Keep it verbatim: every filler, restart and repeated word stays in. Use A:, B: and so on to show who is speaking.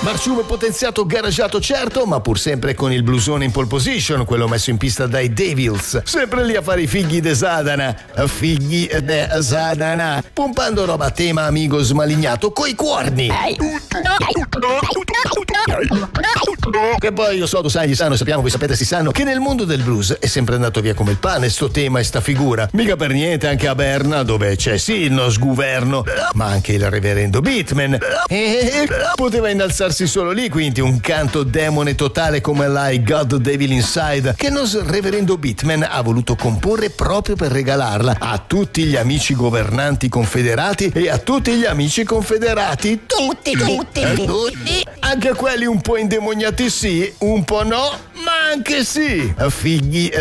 A: Marciume potenziato, garaggiato certo, ma pur sempre con il blusone in pole position, quello messo in pista dai Devils. Sempre lì a fare i figli de Sadana, figli de Sadana, pompando roba a tema amico smalignato coi cuorni. Che poi io so, tu sai, gli sanno, sappiamo, voi sapete, si sanno che nel mondo del blues è sempre andato via come il pane sto tema e sta figura. Mica per niente anche a Berna, dove c'è sì il sgoverno, ma anche il reverendo Beatman. E poteva innalzarsi solo lì, quindi un canto demone totale come l'I Got the Devil Inside, che il reverendo Beatman ha voluto comporre proprio per regalarla a tutti gli amici governanti confederati e a tutti gli amici confederati. Tutti, tutti, tutti. Anche quelli un po' indemoniati sì, un po' no, ma anche sì. Figli